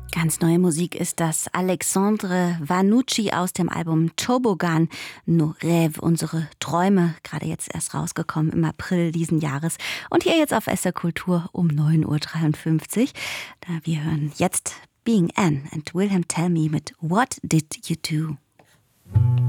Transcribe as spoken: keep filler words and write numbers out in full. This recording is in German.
Ganz neue Musik ist das. Alexandre Vanucci aus dem Album Toboggan, Nos Rêves, unsere Träume, gerade jetzt erst rausgekommen im April diesen Jahres. Und hier jetzt auf S R Kultur um neun Uhr dreiundfünfzig. Da wir hören jetzt Being Anne and Wilhelm Tell Me mit What Did You Do?